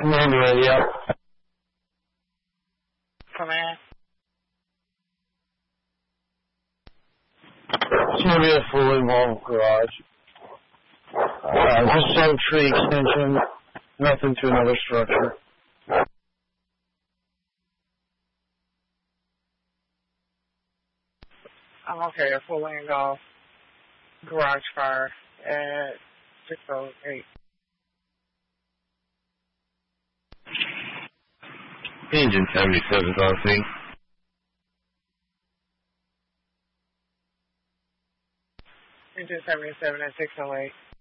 Main radio. Command. It's going to be a fully involved garage. Just some tree extension, nothing to another structure. I'm okay, a full involved garage fire at 608. Engine 77 on scene. Engine 77 at 608.